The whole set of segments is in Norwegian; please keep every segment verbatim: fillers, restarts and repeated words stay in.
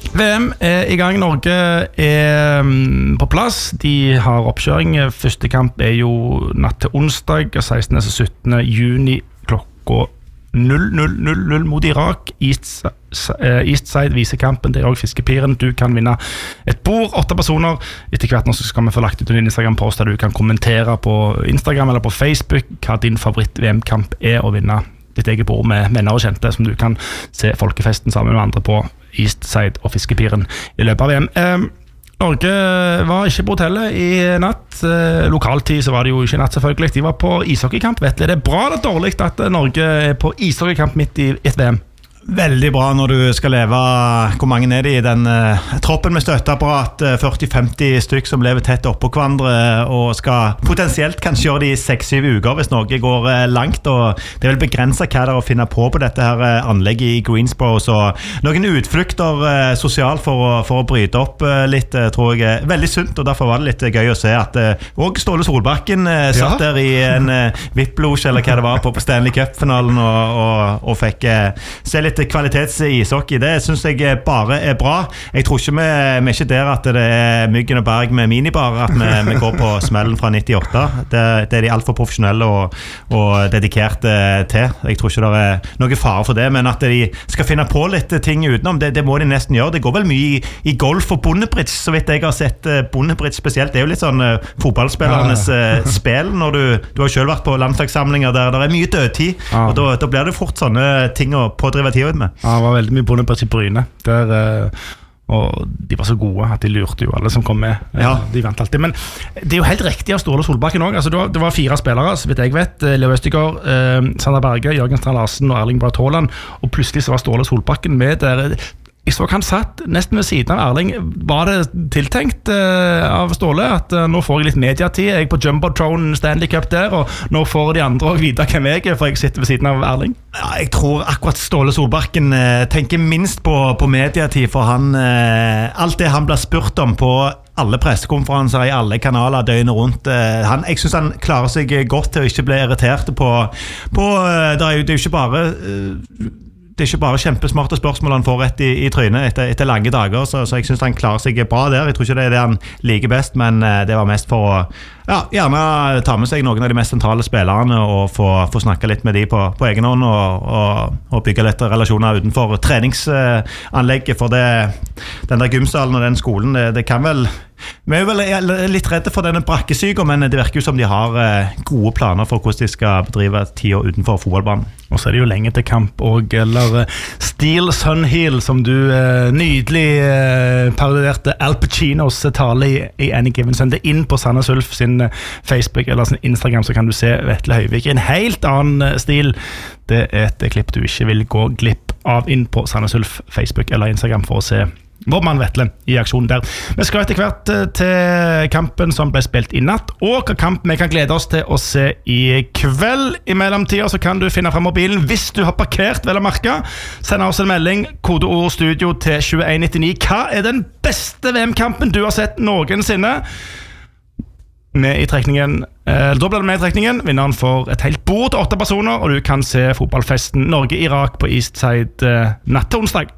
V M er i gang, Norge er på plass. De har oppkjøring. Første kamp er jo natt til onsdag, sekstende til syttende juni klokka null null null null mot Irak. East, Eastside viser kampen. Det er også Fiskepiren. Du kan vinne et bord, åtte personer. Etter hvert nå skal vi få lagt ut en Instagram-post der du kan kommentere på Instagram eller på Facebook hva din favoritt-V M-kamp er, og vinne ditt eget bord med venner og kjente som du kan se folkefesten sammen med andre på Eastside og Fiskepiren i løpet av V M. Eh, Norge var ikke på hotellet i natt. Eh, lokaltid så var det jo ikke natt selvfølgelig. De var på ishockeykamp, vet du. Det er bra eller dårlig at Norge er på ishockeykamp midt i et V M? Veldig bra når du skal leve. Hvor mange er det i den uh, troppen med støtteapparat, uh, førti til femti stykk som lever tett oppå hverandre og skal potensielt kanskje gjøre det i seks syv uker hvis Norge går uh, langt, og det er vel begrenset hva det er å finne på på dette her uh, anlegget i Greensboro, så noen utflukter uh, sosialt for å, for å bryte opp uh, litt, uh, tror jeg er veldig sunt, og derfor var det litt uh, gøy å se at uh, og Ståle Solbakken uh, satt ja. der i en uh, V I P-losje eller hva det var på, på Stanley Cup-finalen og, og, og fikk uh, se litt kvalitets ishockey. Det synes jeg bare er bra. Jeg tror ikke vi, vi er ikke der at det er Myggen og Berg med minibar, at vi, vi går på smellen fra nittiåtte. Det, det er de alt for profesjonelle og, og dedikerte til. Jeg tror ikke det er noe fare for det, men at de skal finne på litt ting utenom, det, det må de nesten gjøre. Det går vel mye i, i golf og bondebridge, så vidt jeg har sett bondebridge spesielt. Det er jo litt sånn uh, fotballspillernes uh, spill når du, du har selv vært på landslagssamlinger der det er mye dødtid, og da, da blir det fort sånne ting å pådrive tid med. Ja, det var veldig mye bondebridge i Bryne der, og de var så gode at de lurte jo alle som kom med. Ja. De vant alltid, men det er jo helt riktig av Ståle Solbakken også. Altså, det, var, det var fire spillere, så vidt jeg vet. Leo Østegård, eh, Sander Berge, Jørgen Strand Larsen og Erling Braut Haaland, og plutselig så var Ståle Solbakken med der. Jeg så han satt nesten ved siden av Erling. Var det tiltenkt uh, av Ståle at uh, nå får jeg litt mediatid, jeg er på Jumbotron Stanley Cup der, og nå får de andre også vite hvem jeg er, for jeg sitter ved siden av Erling? Ja, jeg tror akkurat Ståle Solbakken uh, tenker minst på, på mediatid, for han, uh, alt det han blir spurt om på alle pressekonferanser i alle kanaler døgnet rundt. Uh, han, jeg synes han klarer seg godt til å ikke bli irritert på, på uh, det er jo det er jo ikke bare uh, det er ikke bare kjempesmarte spørsmål han får rett i, i trynet etter, etter lange dager, så, så jeg synes han klarer seg bra der. Jeg tror ikke det er det han liker best, men uh, det var mest for å ja, gjerne ta med seg noen av de mest sentrale spillerne og få, få snakke litt med de på, på egen hånd og, og, og bygge litt relasjoner utenfor treningsanlegget, for det, den der gymsalen og den skolen, det, det kan vel vi er jo vel litt redde for denne brakkesyken, men det virker jo som de har gode planer for hvordan de skal bedrive tida utenfor fotballbanen. Og så er det jo lenge til kamp, og eller Steel Sun Heel, som du eh, nydelig eh, parodierte Al Pacinos tale i, i Any Given Sunday. Inn på Sandnes Ulf sin Facebook eller sin Instagram, så kan du se Vetle Høyvik i en helt annen stil. Det er et klipp du ikke vil gå glipp av. Inn på Sandnes Ulf Facebook eller Instagram for å se vår mann Vetle i aksjonen der. Vi skal etter hvert til kampen som ble spilt i natt, og hva kamp vi kan glede oss til å se i kveld. I mellomtida så kan du finne frem mobilen hvis du har parkert, vel å merke. Send oss en melding, kodeord studio til tjueen nittini. Hva er den beste V M-kampen du har sett noensinne? Med i trekningen, eh, da blir det med i trekningen. Vinneren får et helt bord til åtte personer, og du kan se fotballfesten Norge-Irak på Eastside eh, natt til onsdag.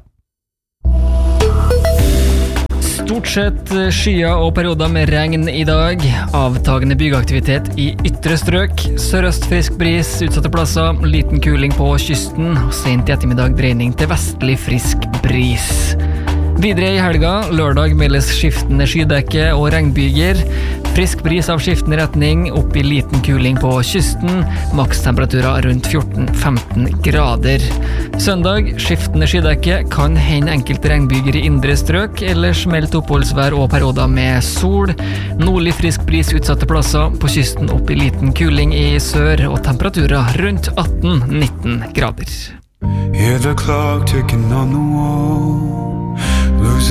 Stort sett skyer og perioder med regn i dag. Avtagende byggeaktivitet i ytre strøk. Sørøst frisk bris utsatte plasser. Liten kuling på kysten. Sent i ettermiddag dreining til vestlig frisk bris. Videre i helga, lørdag meldes skiftende skydekke og regnbyger. Frisk bris av skiftende retning, opp i liten kuling på kysten. Makstemperaturer rundt fjorten til femten grader. Søndag, skiftende skydekke, kan hende enkelte regnbyger i indre strøk, ellers meldt oppholdsvær og perioder med sol. Nordlig frisk bris utsatte plasser, på kysten opp i liten kuling i sør, og temperaturer rundt atten til nitten grader. Hear the clock ticking on the wall.